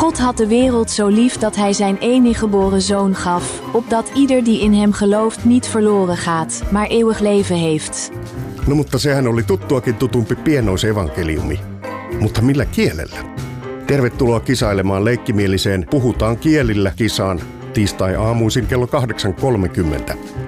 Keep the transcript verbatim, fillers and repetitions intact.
God had de wereld zo lief dat hij zijn enige geboren zoon gaf, opdat ieder die in hem gelooft niet verloren gaat, maar eeuwig leven heeft. No mutta sehän oli tuttuakin tutumpi pienoisevankeliumi. Mutta millä kielellä? Tervetuloa kisailemaan leikkimieliseen Puhutaan kielillä -kisaan tiistai-aamuisin kello kahdeksan kolmekymmentä.